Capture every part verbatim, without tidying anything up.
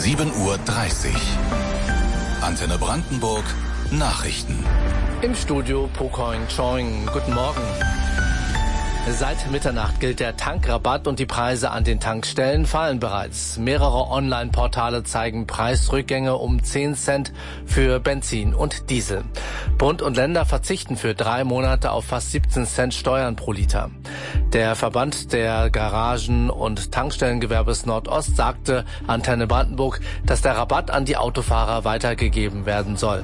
sieben Uhr dreißig. Antenne Brandenburg Nachrichten. Im Studio Pocoin Choing. Guten Morgen. Seit Mitternacht gilt der Tankrabatt und die Preise an den Tankstellen fallen bereits. Mehrere Online-Portale zeigen Preisrückgänge um zehn Cent für Benzin und Diesel. Bund und Länder verzichten für drei Monate auf fast siebzehn Cent Steuern pro Liter. Der Verband der Garagen- und Tankstellengewerbes Nordost sagte Antenne Brandenburg, dass der Rabatt an die Autofahrer weitergegeben werden soll.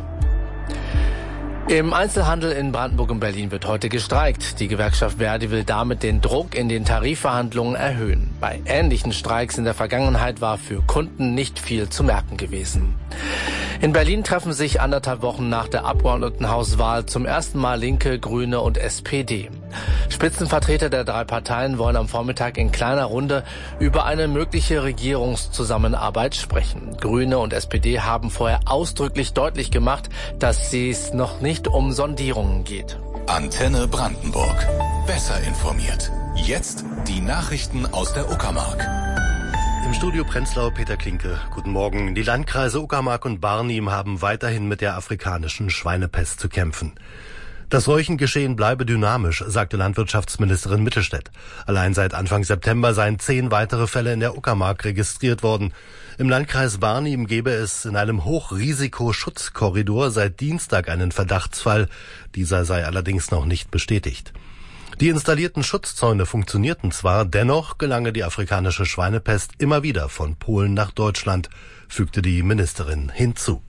Im Einzelhandel in Brandenburg und Berlin wird heute gestreikt. Die Gewerkschaft Verdi will damit den Druck in den Tarifverhandlungen erhöhen. Bei ähnlichen Streiks in der Vergangenheit war für Kunden nicht viel zu merken gewesen. In Berlin treffen sich anderthalb Wochen nach der Abgeordnetenhauswahl zum ersten Mal Linke, Grüne und S P D. Spitzenvertreter der drei Parteien wollen am Vormittag in kleiner Runde über eine mögliche Regierungszusammenarbeit sprechen. Grüne und S P D haben vorher ausdrücklich deutlich gemacht, dass es noch nicht um Sondierungen geht. Antenne Brandenburg. Besser informiert. Jetzt die Nachrichten aus der Uckermark. Im Studio Prenzlau Peter Klinke. Guten Morgen. Die Landkreise Uckermark und Barnim haben weiterhin mit der afrikanischen Schweinepest zu kämpfen. Das Seuchengeschehen bleibe dynamisch, sagte Landwirtschaftsministerin Mittelstädt. Allein seit Anfang September seien zehn weitere Fälle in der Uckermark registriert worden. Im Landkreis Barnim gebe es in einem Hochrisikoschutzkorridor seit Dienstag einen Verdachtsfall. Dieser sei allerdings noch nicht bestätigt. Die installierten Schutzzäune funktionierten zwar, dennoch gelange die afrikanische Schweinepest immer wieder von Polen nach Deutschland, fügte die Ministerin hinzu.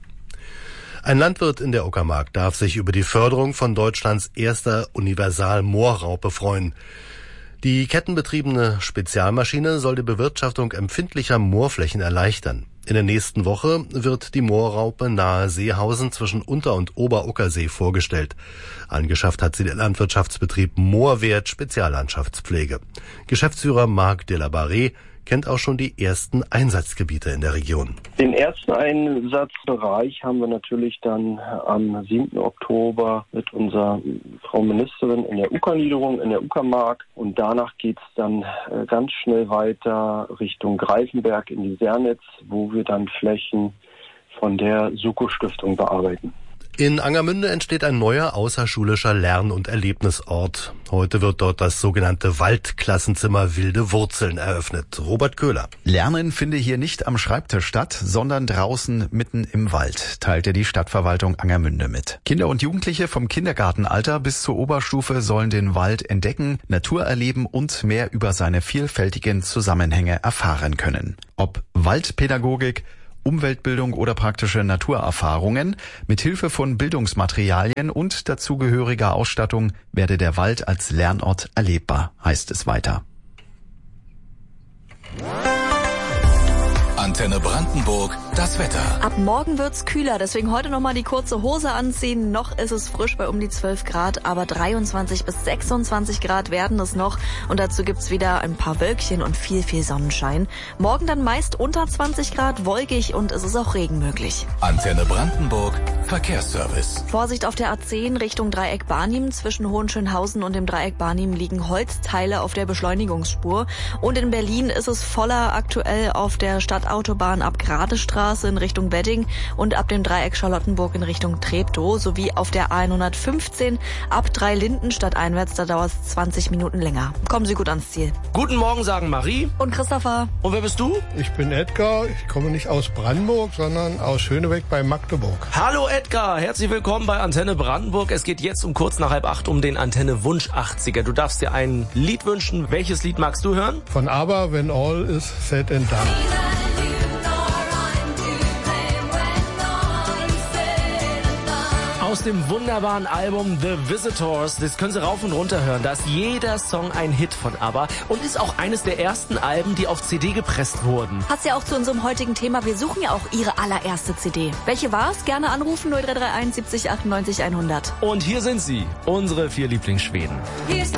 Ein Landwirt in der Uckermark darf sich über die Förderung von Deutschlands erster Universal-Moorraupe freuen. Die kettenbetriebene Spezialmaschine soll die Bewirtschaftung empfindlicher Moorflächen erleichtern. In der nächsten Woche wird die Moorraupe nahe Seehausen zwischen Unter- und Oberuckersee vorgestellt. Angeschafft hat sie der Landwirtschaftsbetrieb Moorwert Speziallandschaftspflege. Geschäftsführer Marc Delabarre kennt auch schon die ersten Einsatzgebiete in der Region. Den ersten Einsatzbereich haben wir natürlich dann am siebten Oktober mit unserer Frau Ministerin in der Uckerniederung, in der Uckermark. Und danach geht's dann ganz schnell weiter Richtung Greifenberg in die Sernitz, wo wir dann Flächen von der Suko-Stiftung bearbeiten. In Angermünde entsteht ein neuer außerschulischer Lern- und Erlebnisort. Heute wird dort das sogenannte Waldklassenzimmer Wilde Wurzeln eröffnet. Robert Köhler. Lernen finde hier nicht am Schreibtisch statt, sondern draußen mitten im Wald, teilte die Stadtverwaltung Angermünde mit. Kinder und Jugendliche vom Kindergartenalter bis zur Oberstufe sollen den Wald entdecken, Natur erleben und mehr über seine vielfältigen Zusammenhänge erfahren können. Ob Waldpädagogik, Umweltbildung oder praktische Naturerfahrungen. Mit Hilfe von Bildungsmaterialien und dazugehöriger Ausstattung werde der Wald als Lernort erlebbar, heißt es weiter. Antenne Brandenburg, das Wetter. Ab morgen wird's kühler, deswegen heute nochmal die kurze Hose anziehen. Noch ist es frisch bei um die zwölf Grad, aber dreiundzwanzig bis sechsundzwanzig Grad werden es noch. Und dazu gibt's wieder ein paar Wölkchen und viel, viel Sonnenschein. Morgen dann meist unter zwanzig Grad, wolkig und es ist auch Regen möglich. Antenne Brandenburg, Verkehrsservice. Vorsicht auf der A zehn Richtung Dreieck Barnim. Zwischen Hohenschönhausen und dem Dreieck Barnim liegen Holzteile auf der Beschleunigungsspur. Und in Berlin ist es voller aktuell auf der Stadtautobahn ab Gradestraße in Richtung Wedding und ab dem Dreieck Charlottenburg in Richtung Treptow sowie auf der A hundertfünfzehn ab Dreilinden stadteinwärts, da dauert es zwanzig Minuten länger. Kommen Sie gut ans Ziel. Guten Morgen, sagen Marie. Und Christopher. Und wer bist du? Ich bin Edgar. Ich komme nicht aus Brandenburg, sondern aus Schönebeck bei Magdeburg. Hallo Edgar, herzlich willkommen bei Antenne Brandenburg. Es geht jetzt um kurz nach halb acht um den Antenne Wunsch achtziger. Du darfst dir ein Lied wünschen. Welches Lied magst du hören? Von ABBA, When All is Said and Done. Aus dem wunderbaren Album The Visitors, das können Sie rauf und runter hören. Da ist jeder Song ein Hit von ABBA und ist auch eines der ersten Alben, die auf C D gepresst wurden. Passt ja auch zu unserem heutigen Thema. Wir suchen ja auch Ihre allererste C D. Welche war's? Gerne anrufen null drei drei eins siebzig achtundneunzig hundert. Und hier sind sie, unsere vier Lieblingsschweden.